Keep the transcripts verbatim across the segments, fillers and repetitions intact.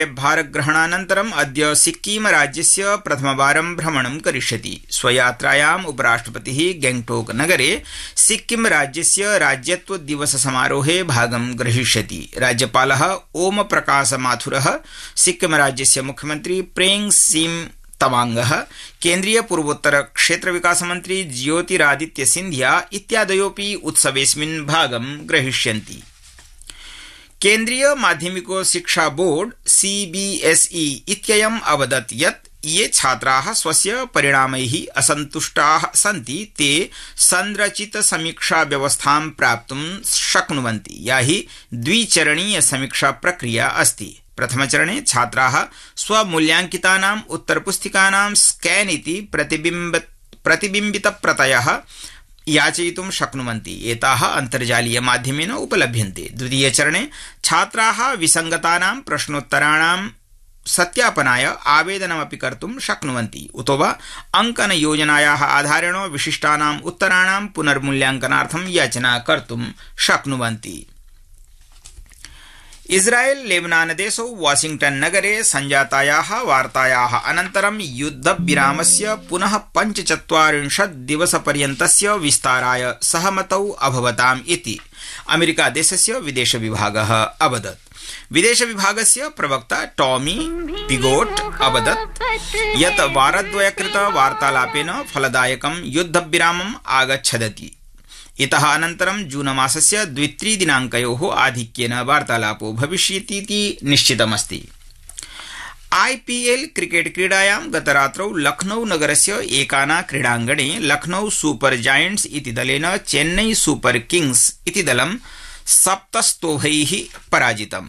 भारग्रहणानन्तरम् अद्य सिक्किम राज्यस्य प्रथमवारं भ्रमणं करिष्यति। स्वयात्रायाम् उपराष्ट्रपतिः गैंगटोक नगरे सिक्किम राज्यस्य राज्यत्व दिवस समारोहे भागं ग्रहीष्यति। राज्यपालः ओम प्रकाश माथुरः, सिक्किम राज्यस्य मुख्यमंत्री प्रेम सिंह तवांगः, केन्द्रीय पूर्वोत्तर क्षेत्र विकास मंत्री ज्योतिरादित्य सिंधिया इत्यादयोऽपि उत्सवेऽस्मिन् भागं ग्रहीष्यन्ति। केन्द्रीय माध्यमिक शिक्षा बोर्ड सीबीएसई इत्ययम् अवदत् यत् ये छात्राः स्वस्य परिणामैः असन्तुष्टाः सन्ति ते संरचित समीक्षा व्यवस्थां प्राप्तुं शक्नुवन्ति, या हि द्विचरणीय समीक्षा प्रक्रिया अस्ति। प्रथमचरणे छात्राः स्वमूल्यांकितानाम् उत्तरपुस्तिकानां स्कैन इति प्रतिबिम्ब प्रतिबिम्बितप्रतयः याचयितुं शक्नुवन्ति। एताः अन्तर्जालीय माध्यमेन उपलभ्यन्ते। द्वितीयचरणे छात्राः विसङ्गतानां प्रश्नोत्तराणां सत्यापनाय आवेदनमपि कर्तुं शक्नुवन्ति, उतो वा अङ्कनयोजनायाः आधारेण विशिष्टानाम् उत्तराणां पुनर्मूल्यांकनार्थं याचना कर्तुं शक्नुवन्ति। इस्राएल लेबनानदेशौ वाशिंग्टन नगरे संजातायाः वार्तायाः अनन्तरं युद्धविरामस्य पुनः पञ्चचत्वारिंशत् दिवसपर्यन्तस्य विस्ताराय सहमतौ अभवताम् इति अमेरिकादेशस्य विदेश विभागः अवदत्। विदेश विभागस्य प्रवक्ता टॉमी पिगोट अवदत् यत् वारद्वयकृत वार्तालापेन फलदायकं युद्धविरामम् आगच्छदति। इतः अनन्तरं जूनमासस्य द्वित्रि दिनाङ्कयोः आधिक्येन वार्तालापो भविष्यतीति निश्चितमस्ति। आईपीएल क्रिकेट क्रीडायां गतरात्रौ लखनऊ नगरस्य एकाना क्रीडाङ्गणे लखनऊ सुपर जायंट्स इति दलेन चेन्नई सुपर किंग्स इति दलं सप्तस्तोभैः पराजितम्।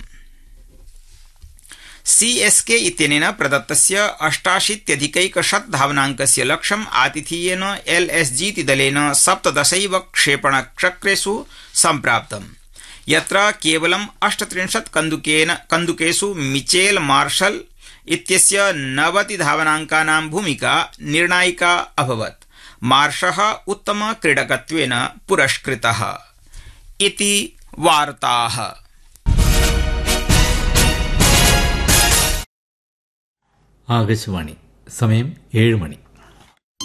सीएसके इत्यनेन प्रदत्तस्य अष्टाशीत्यधिकैकशत धावनाङ्कस्य लक्ष्यम् आतिथेयेन एलएसजी इति दलेन सप्तदशैव क्षेपणचक्रेषु सम्प्राप्तम्, यत्र केवलम् अष्टत्रिंशत् कन्दुकेन कन्दुकेषु मिचेल मार्शल इत्यस्य नवति धावनाङ्कानां भूमिका निर्णायिका अभवत्। मार्शः उत्तम क्रीडकत्वेन पुरस्कृतः इति वार्ताः। ആകാശവാണി സമയം ഏഴ് മണി.